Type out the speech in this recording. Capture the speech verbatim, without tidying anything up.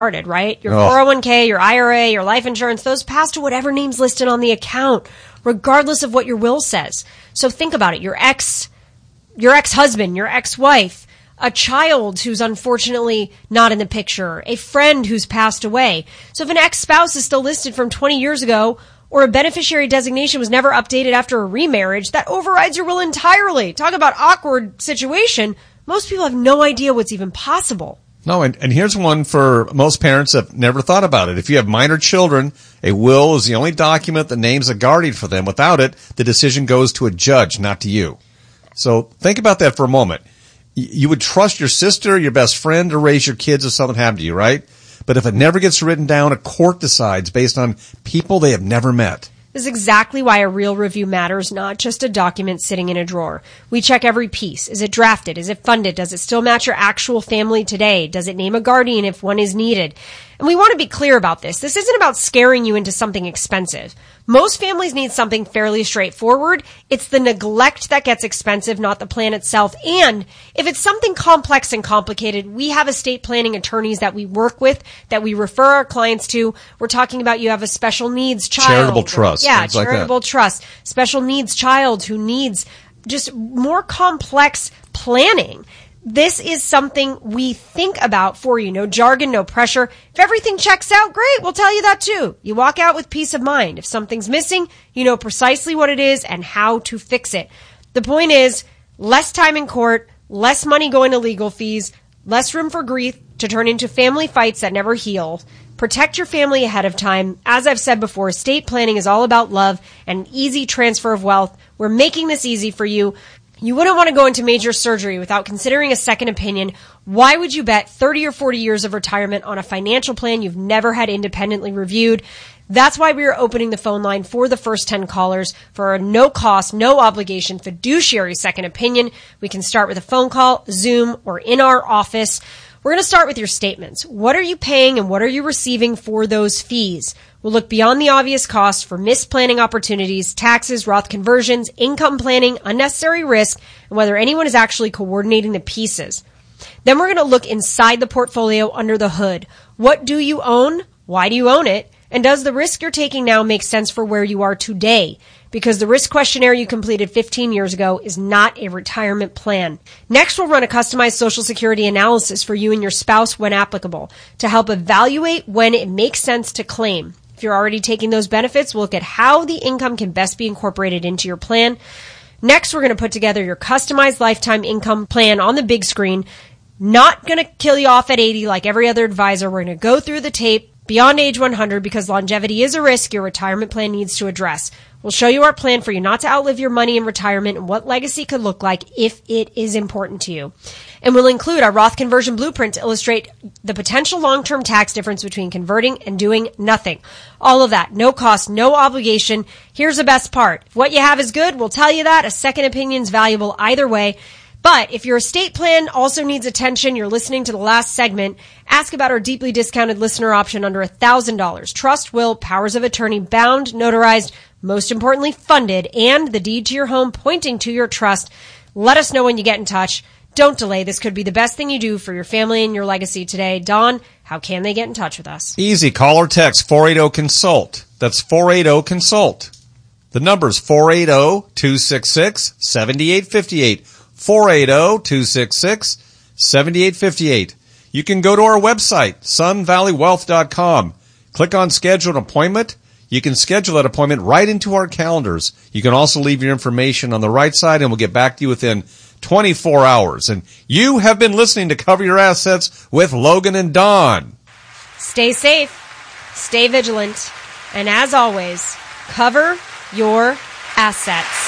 started, right? Your Oh. four oh one k, your I R A, your life insurance, those pass to whatever name's listed on the account, regardless of what your will says. So think about it. Your ex, your ex-husband, your ex-wife, a child who's unfortunately not in the picture, a friend who's passed away. So if an ex-spouse is still listed from twenty years ago, or a beneficiary designation was never updated after a remarriage, that overrides your will entirely. Talk about awkward situation. Most people have no idea what's even possible. No, and, and here's one for most parents that have never thought about it. If you have minor children, a will is the only document that names a guardian for them. Without it, the decision goes to a judge, not to you. So think about that for a moment. Y- you would trust your sister, your best friend, to raise your kids if something happened to you, right? But if it never gets written down, a court decides based on people they have never met. This is exactly why a real review matters, not just a document sitting in a drawer. We check every piece. Is it drafted? Is it funded? Does it still match your actual family today? Does it name a guardian if one is needed? And we want to be clear about this. This isn't about scaring you into something expensive. Most families need something fairly straightforward. It's the neglect that gets expensive, not the plan itself. And if it's something complex and complicated, we have estate planning attorneys that we work with, that we refer our clients to. We're talking about you have a special needs child. Charitable trust. Yeah, things like that. charitable trust. Special needs child who needs just more complex planning. This is something we think about for you. No jargon, no pressure. If everything checks out, great. We'll tell you that too. You walk out with peace of mind. If something's missing, you know precisely what it is and how to fix it. The point is, less time in court, less money going to legal fees, less room for grief to turn into family fights that never heal. Protect your family ahead of time. As I've said before, estate planning is all about love and easy transfer of wealth. We're making this easy for you. You wouldn't want to go into major surgery without considering a second opinion. Why would you bet thirty or forty years of retirement on a financial plan you've never had independently reviewed? That's why we are opening the phone line for the first ten callers for a no cost, no obligation fiduciary second opinion. We can start with a phone call, Zoom, or in our office. We're going to start with your statements. What are you paying and what are you receiving for those fees? We'll look beyond the obvious costs for misplanning opportunities, taxes, Roth conversions, income planning, unnecessary risk, and whether anyone is actually coordinating the pieces. Then we're going to look inside the portfolio under the hood. What do you own? Why do you own it? And does the risk you're taking now make sense for where you are today? Because the risk questionnaire you completed fifteen years ago is not a retirement plan. Next, we'll run a customized Social Security analysis for you and your spouse when applicable to help evaluate when it makes sense to claim. If you're already taking those benefits, we'll look at how the income can best be incorporated into your plan. Next, we're going to put together your customized lifetime income plan on the big screen. Not going to kill you off at eighty like every other advisor. We're going to go through the tape beyond age one hundred because longevity is a risk your retirement plan needs to address. We'll show you our plan for you not to outlive your money in retirement and what legacy could look like if it is important to you. And we'll include our Roth conversion blueprint to illustrate the potential long-term tax difference between converting and doing nothing. All of that, no cost, no obligation. Here's the best part. If what you have is good, we'll tell you that. A second opinion is valuable either way. But if your estate plan also needs attention, you're listening to the last segment, ask about our deeply discounted listener option under one thousand dollars. Trust, will, powers of attorney, bound, notarized, most importantly funded, and the deed to your home pointing to your trust. Let us know when you get in touch. Don't delay. This could be the best thing you do for your family and your legacy today. Dawn, how can they get in touch with us? Easy. Call or text four eight zero consult. That's four eight zero consult. The number is four eight zero, two six six, seven eight five eight. four eight zero, two six six, seven eight five eight. You can go to our website, sun valley wealth dot com. Click on Schedule an Appointment. You can schedule that appointment right into our calendars. You can also leave your information on the right side, and we'll get back to you within twenty-four hours. And you have been listening to Cover Your Assets with Logan and Dawn. Stay safe, stay vigilant, and as always, cover your assets.